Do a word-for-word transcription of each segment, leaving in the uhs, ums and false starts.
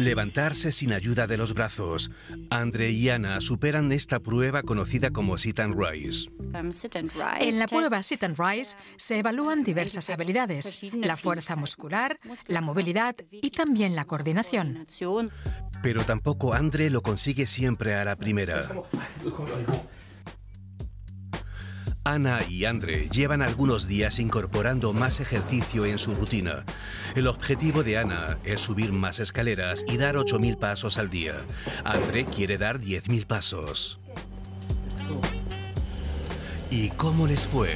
Levantarse sin ayuda de los brazos. Andre y Anna superan esta prueba conocida como Sit and Rise. En la prueba Sit and Rise se evalúan diversas habilidades, la fuerza muscular, la movilidad y también la coordinación. Pero tampoco Andre lo consigue siempre a la primera. Anna y Andre llevan algunos días incorporando más ejercicio en su rutina. El objetivo de Anna es subir más escaleras y dar ocho mil pasos al día. Andre quiere dar diez mil pasos. ¿Y cómo les fue?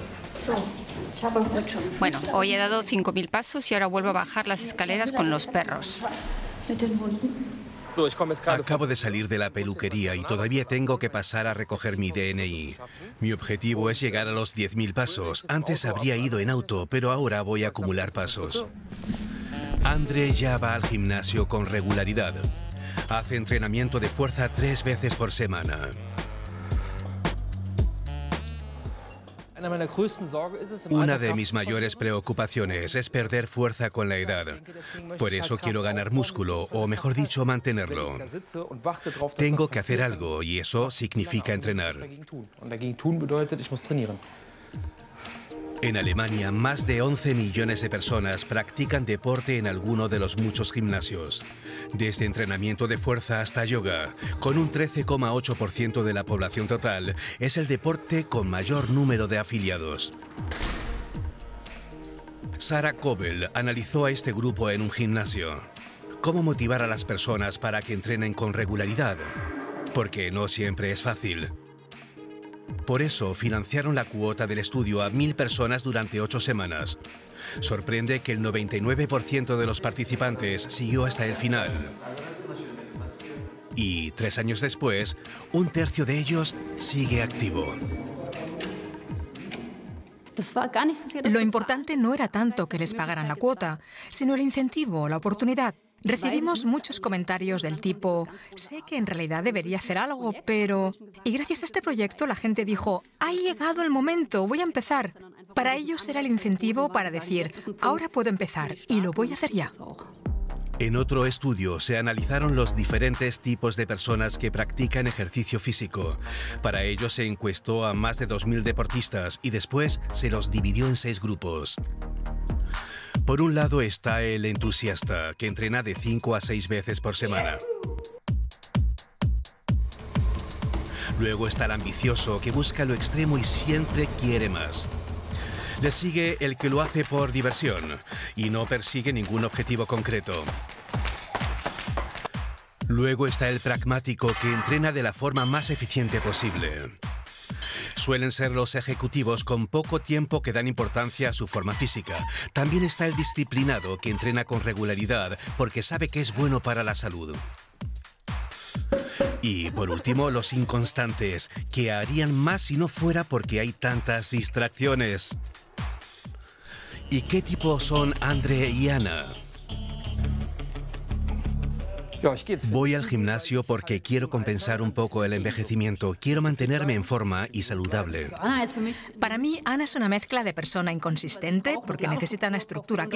Bueno, hoy he dado cinco mil pasos y ahora vuelvo a bajar las escaleras con los perros. Acabo de salir de la peluquería y todavía tengo que pasar a recoger mi D N I. Mi objetivo es llegar a los diez mil pasos. Antes habría ido en auto, pero ahora voy a acumular pasos. Andre ya va al gimnasio con regularidad. Hace entrenamiento de fuerza tres veces por semana. Una de mis mayores preocupaciones es perder fuerza con la edad. Por eso quiero ganar músculo, o mejor dicho, mantenerlo. Tengo que hacer algo y eso significa entrenar. En Alemania, más de once millones de personas practican deporte en alguno de los muchos gimnasios. Desde entrenamiento de fuerza hasta yoga, con un trece coma ocho por ciento de la población total, es el deporte con mayor número de afiliados. Sarah Kobel analizó a este grupo en un gimnasio. ¿Cómo motivar a las personas para que entrenen con regularidad? Porque no siempre es fácil. Por eso financiaron la cuota del estudio a mil personas durante ocho semanas. Sorprende que el noventa y nueve por ciento de los participantes siguió hasta el final. Y tres años después, un tercio de ellos sigue activo. Lo importante no era tanto que les pagaran la cuota, sino el incentivo, la oportunidad. Recibimos muchos comentarios del tipo, sé que en realidad debería hacer algo, pero... Y gracias a este proyecto la gente dijo, ha llegado el momento, voy a empezar. Para ellos era el incentivo para decir, ahora puedo empezar y lo voy a hacer ya. En otro estudio se analizaron los diferentes tipos de personas que practican ejercicio físico. Para ello se encuestó a más de dos mil deportistas y después se los dividió en seis grupos. Por un lado está el entusiasta, que entrena de cinco a seis veces por semana. Luego está el ambicioso, que busca lo extremo y siempre quiere más. Le sigue el que lo hace por diversión y no persigue ningún objetivo concreto. Luego está el pragmático, que entrena de la forma más eficiente posible. Suelen ser los ejecutivos con poco tiempo que dan importancia a su forma física. También está el disciplinado, que entrena con regularidad porque sabe que es bueno para la salud. Y por último, los inconstantes, que harían más si no fuera porque hay tantas distracciones. ¿Y qué tipo son Andre y Anna? Voy al gimnasio porque quiero compensar un poco el envejecimiento. Quiero mantenerme en forma y saludable. Para mí, Anna es una mezcla de persona inconsistente porque necesita una estructura clara.